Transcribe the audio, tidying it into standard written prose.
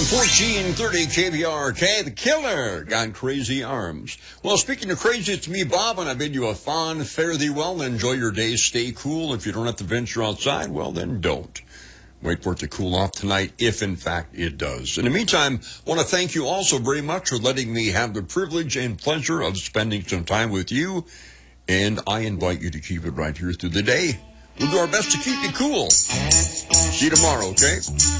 AM 1430 KBRK, The Killer got crazy arms. Well, speaking of crazy, it's me, Bob, and I bid you a fond fare thee well and enjoy your day. Stay cool. If you don't have to venture outside, well, then don't. Wait for it to cool off tonight, if in fact it does. In the meantime, I want to thank you also very much for letting me have the privilege and pleasure of spending some time with you. And I invite you to keep it right here through the day. We'll do our best to keep you cool. See you tomorrow, okay?